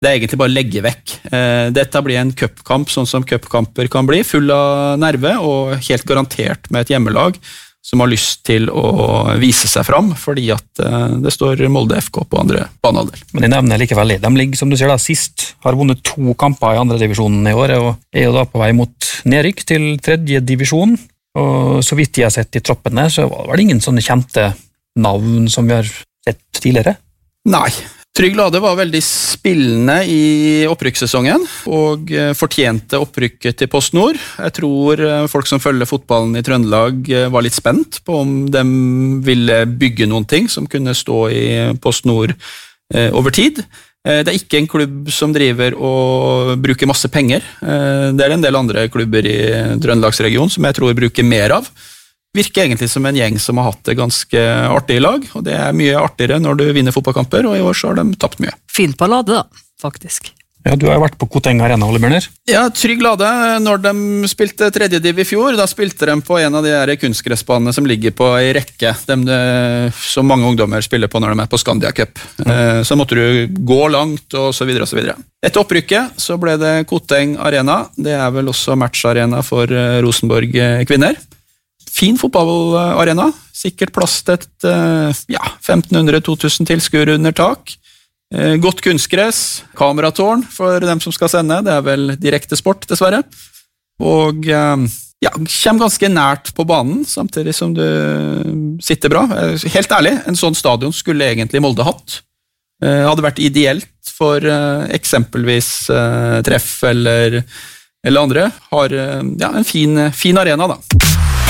Det egentlig bare å legge vekk. Dette blir en cupkamp, sånn som cupkamper kan bli, full av nerve og helt garantert med et hjemmelag som har lyst til å vise seg fram, fordi at det står Molde FK på andre banehalvdel. Men jeg nevner likevel det. De ligger, som du ser da, sist, har vunnet 2 kamper i andre divisjonen i år, og er jo da på vei mot nedrykk til 3. divisjon. Og så vidt jeg har sett i troppene, så var det ingen sånne kjente navn som vi har sett tidligere. Nei. Trygg Lade var veldig spillende i opprykkssesongen, og fortjente opprykket til Post Nord. Jeg tror folk som følger fotballen i Trøndelag var litt spent på om de ville bygge noen ting som kunne stå i Post Nord over tid. Det er ikke en klubb som driver og bruker masse penger. Det er en del andre klubber i Trøndelagsregionen som jeg tror bruker mer av. Virker egentlig som en gjeng som har hatt det ganske artig i lag, og det er mye artigere når du vinner fotballkamper, og i år så har de tapt mye. Fint ballade da, faktisk. Ja, du har jo vært på Koteng Arena, Ole Bjørner. Ja, Trygg Lade, når de spilte 3. div i fjor, da spilte de på en av de der kunstgressbanene som ligger på en rekke, som mange ungdommer spiller på når de er på Skandia Cup. Så måtte du gå langt, og så videre og så videre. Etter opprykket så ble det Koteng Arena, det er vel også matcharena for Rosenborg kvinner. Fin fotballarena, sikkert plass til et 1500-2000 tilskuere under tak. Godt kunstgress, kameratårn for dem som skal sende, det er vel direkte sport dessverre. Og kommer ganske nært på banen, samtidig som du sitter bra. Helt ærlig, en sånn stadion skulle egentlig Molde hatt. Hadde vært ideelt for eksempelvis treff eller andre. Har en fin arena da.